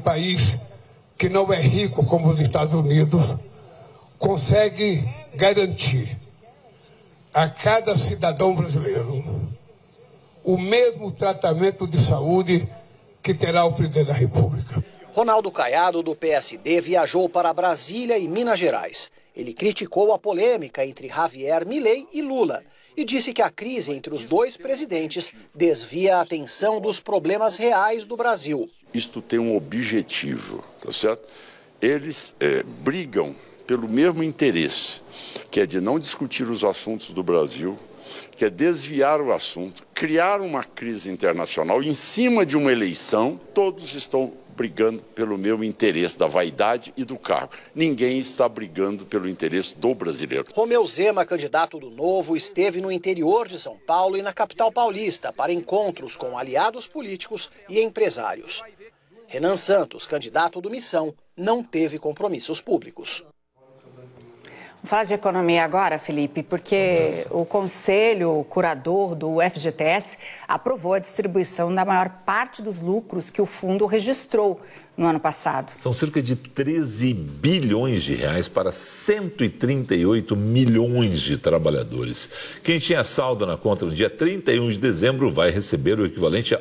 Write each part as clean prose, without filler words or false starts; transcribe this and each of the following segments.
país que não é rico como os Estados Unidos consegue garantir a cada cidadão brasileiro o mesmo tratamento de saúde que terá o presidente da República. Ronaldo Caiado, do PSD, viajou para Brasília e Minas Gerais. Ele criticou a polêmica entre Javier Milei e Lula e disse que a crise entre os dois presidentes desvia a atenção dos problemas reais do Brasil. Isto tem um objetivo, tá certo? Eles brigam pelo mesmo interesse, que é de não discutir os assuntos do Brasil, que é desviar o assunto, criar uma crise internacional em cima de uma eleição. Todos estão brigando pelo mesmo interesse da vaidade e do cargo. Ninguém está brigando pelo interesse do brasileiro. Romeu Zema, candidato do Novo, esteve no interior de São Paulo e na capital paulista para encontros com aliados políticos e empresários. Renan Santos, candidato do Missão, não teve compromissos públicos. Vamos falar de economia agora, Felipe, porque o Conselho Curador do FGTS aprovou a distribuição da maior parte dos lucros que o fundo registrou no ano passado. São cerca de 13 bilhões de reais para 138 milhões de trabalhadores. Quem tinha saldo na conta no dia 31 de dezembro vai receber o equivalente a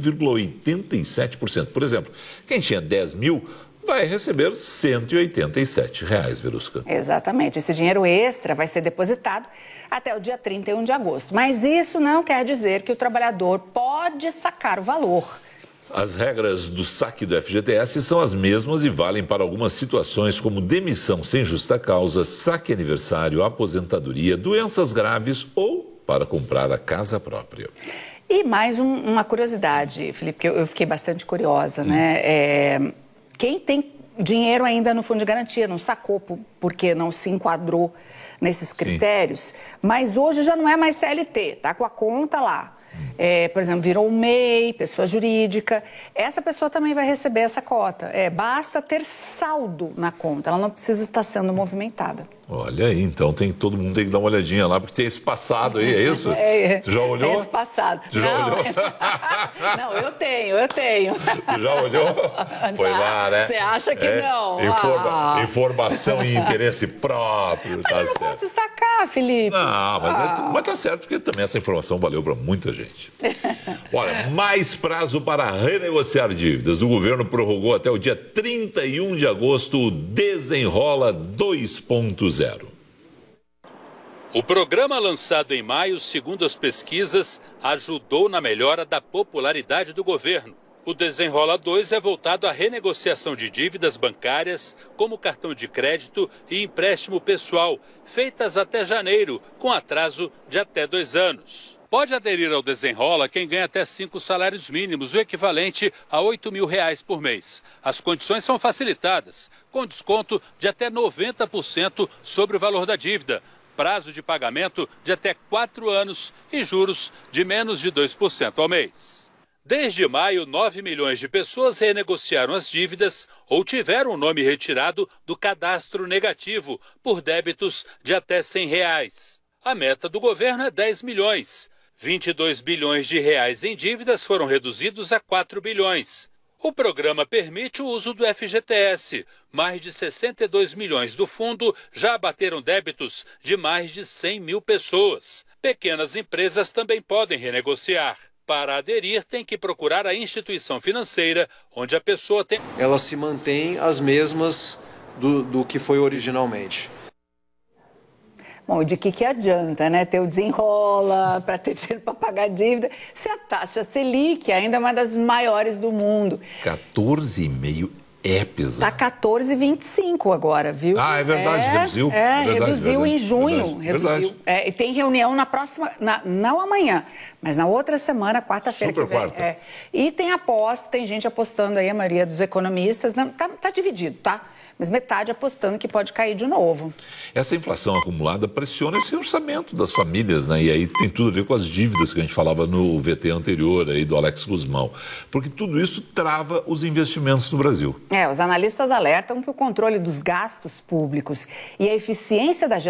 1,87%. Por exemplo, quem tinha 10 mil vai receber R$ 187, Verusca. Exatamente. Esse dinheiro extra vai ser depositado até o dia 31 de agosto. Mas isso não quer dizer que o trabalhador pode sacar o valor. As regras do saque do FGTS são as mesmas e valem para algumas situações como demissão sem justa causa, saque aniversário, aposentadoria, doenças graves ou para comprar a casa própria. E mais uma curiosidade, Felipe, que eu fiquei bastante curiosa, né? Quem tem dinheiro ainda no fundo de garantia, não sacou porque não se enquadrou nesses critérios, mas hoje já não é mais CLT, tá com a conta lá. Por exemplo, virou um MEI, pessoa jurídica, essa pessoa também vai receber essa cota. Basta ter saldo na conta, ela não precisa estar sendo movimentada. Olha aí, então todo mundo tem que dar uma olhadinha lá, porque tem esse passado aí, é isso? Tu já olhou? Esse passado. Tu já olhou? Não, eu tenho. Tu já olhou? Foi lá, né? Você acha que não? Informação e interesse próprio, mas tá eu não certo. posso sacar, Felipe. Não, mas tá certo, porque também essa informação valeu para muita gente. Olha, mais prazo para renegociar dívidas. O governo prorrogou até o dia 31 de agosto o Desenrola 2.0. O programa lançado em maio, segundo as pesquisas, ajudou na melhora da popularidade do governo. O Desenrola 2 é voltado à renegociação de dívidas bancárias, como cartão de crédito e empréstimo pessoal, feitas até janeiro, com atraso de até 2 anos. Pode aderir ao Desenrola quem ganha até 5 salários mínimos, o equivalente a R$ 8.000 por mês. As condições são facilitadas, com desconto de até 90% sobre o valor da dívida, prazo de pagamento de até 4 anos e juros de menos de 2% ao mês. Desde maio, 9 milhões de pessoas renegociaram as dívidas ou tiveram o nome retirado do cadastro negativo por débitos de até R$ 100. A meta do governo é 10 milhões. 22 bilhões de reais em dívidas foram reduzidos a 4 bilhões. O programa permite o uso do FGTS. Mais de 62 milhões do fundo já abateram débitos de mais de 100 mil pessoas. Pequenas empresas também podem renegociar. Para aderir, tem que procurar a instituição financeira onde a pessoa tem... Elas se mantêm as mesmas do que foi originalmente. Bom, de que adianta, né? Ter o Desenrola, para ter dinheiro para pagar dívida, se a taxa Selic ainda é uma das maiores do mundo. 14,5 é pesado. Está 14,25 agora, viu? Ah, é verdade, reduziu. Verdade, reduziu em junho. Verdade. Reduziu. E tem reunião na próxima, não amanhã, mas na outra semana, quarta-feira que vem. Quarta. E tem aposta, tem gente apostando aí, a maioria dos economistas, tá dividido, tá? Mas metade apostando que pode cair de novo. Essa inflação acumulada pressiona esse orçamento das famílias, né? E aí tem tudo a ver com as dívidas que a gente falava no VT anterior aí do Alex Guzmão. Porque tudo isso trava os investimentos no Brasil. Os analistas alertam que o controle dos gastos públicos e a eficiência da gestão